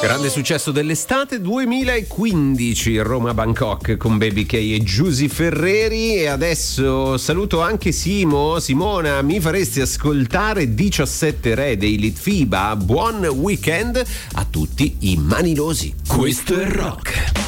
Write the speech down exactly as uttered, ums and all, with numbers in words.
Grande successo dell'estate duemilaquindici, Roma-Bangkok con Baby K e Giusy Ferreri. E adesso saluto anche Simo. Simona, mi faresti ascoltare diciassette Re dei Litfiba? Buon weekend a tutti i manilosi. Questo è rock.